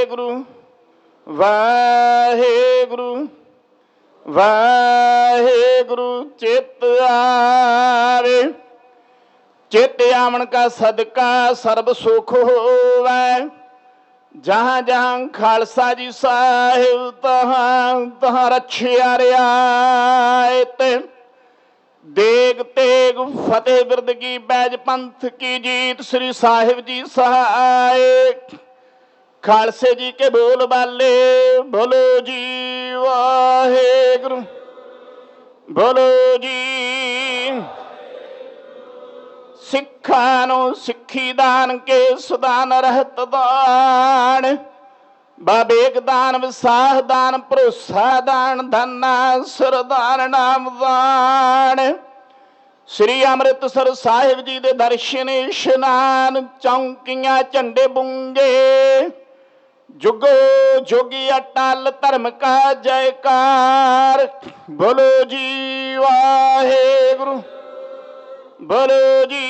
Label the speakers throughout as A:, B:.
A: गुरु वाहेगुरु वाहेगुरु। चित आवे चित आवन का सदका सर्ब सुख होवै। जहाँ जहाँ खालसा जी साहिब तहाँ तहाँ रखिया रियायत। देग तेग फतेह बिरद की बैज पंथ की जीत। श्री साहिब जी सहाय खालसे जी के बोल बाले। बोलो जी वाहेगुरु बोलो जी। सिखा नू सिखी दान के सुदान रहत दान। बाबेक दान विसाह दान भरोसा दान धना सुरदान नाम दान। श्री अमृतसर साहिब जी दे दर्शन इशनान। चौंकियां झंडे बुंगे जुगो जोगी अटल धर्म का जयकार। बोलो जी वाहेगुरु बोलो जी।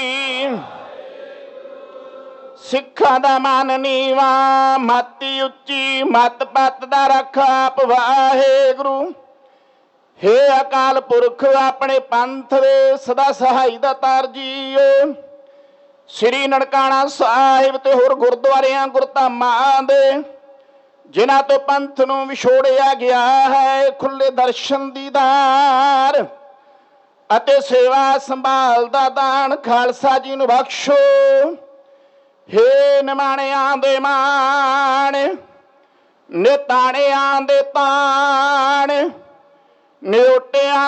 A: सिखा दा मान नीवा मती उच्ची मत पत दा रख आप वाहेगुरु। हे अकाल पुरख अपने पंथ दे सदा सहाई दा तार जीओ। श्री ननकाना साहिब ते होर गुरुद्वारियां गुरधामां दे जिन्हां तो पंथ नूं विछोड़िया गया है खुले दर्शन दीदार ਅਤੇ सेवा संभाल दा दान खालसा जी नूं बख्शो। हे निमाणियां दे मान निताणियां दे ताण निओटियां